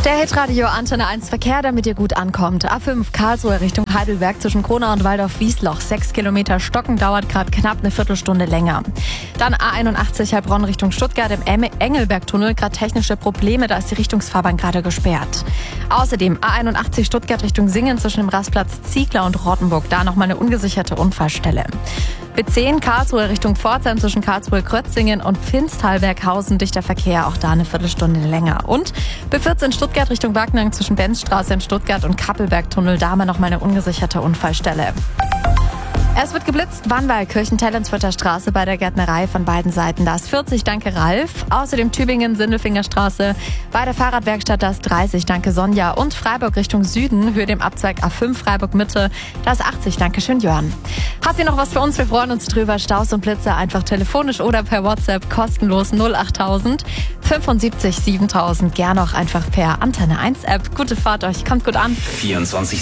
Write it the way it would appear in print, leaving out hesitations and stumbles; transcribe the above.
Der Hitradio Antenne 1 Verkehr, damit ihr gut ankommt. A5 Karlsruhe Richtung Heidelberg zwischen Kronau und Waldorf-Wiesloch. 6 Kilometer Stocken, dauert gerade knapp eine Viertelstunde länger. Dann A81 Heilbronn Richtung Stuttgart im Engelbergtunnel. Gerade technische Probleme, da ist die Richtungsfahrbahn gerade gesperrt. Außerdem A81 Stuttgart Richtung Singen zwischen dem Rastplatz Ziegler und Rottenburg. Da nochmal eine ungesicherte Unfallstelle. B10 Karlsruhe Richtung Pforzheim zwischen Karlsruhe-Krötzingen und Pfinstal-Berghausen. Dichter Verkehr, auch da eine Viertelstunde länger. Und B14 Stuttgart Richtung Wagnang zwischen Benzstraße in Stuttgart und Kappelbergtunnel. Da haben wir nochmal eine ungesicherte Unfallstelle. Es wird geblitzt, Wannwall, Kirchentellensfurter Straße bei der Gärtnerei von beiden Seiten. Da ist 40, danke Ralf. Außerdem Tübingen, Sindelfingerstraße bei der Fahrradwerkstatt, da ist 30, danke Sonja. Und Freiburg Richtung Süden, Höhe dem Abzweig A5 Freiburg Mitte, da ist 80, danke schön Jörn. Habt ihr noch was für uns? Wir freuen uns drüber. Staus und Blitze einfach telefonisch oder per WhatsApp, kostenlos 08000 75 7000. Gerne auch einfach per Antenne 1 App. Gute Fahrt euch, kommt gut an. 24/7